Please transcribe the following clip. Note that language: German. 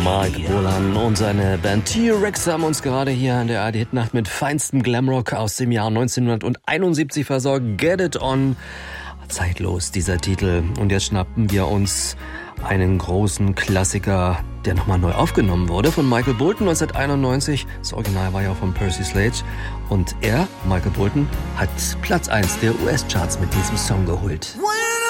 Mark Bolan und seine Band T-Rex haben uns gerade hier an der ARD-Hitnacht mit feinstem Glamrock aus dem Jahr 1971 versorgt. Get It On. Zeitlos, dieser Titel. Und jetzt schnappen wir uns einen großen Klassiker, der nochmal neu aufgenommen wurde von Michael Bolton 1991. Das Original war ja auch von Percy Sledge. Und er, Michael Bolton, hat Platz 1 der US-Charts mit diesem Song geholt. Wow.